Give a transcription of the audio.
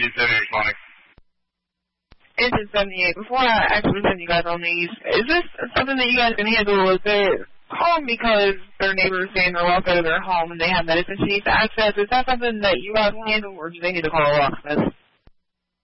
Agent 78 calling. Agent 78, before I actually send you guys on these, is this something that you guys can handle? Is they're calling because their neighbors saying they're locked out of their home and they have medicine sheets access? Is that something that you guys can handle, or do they need to call a locksmith?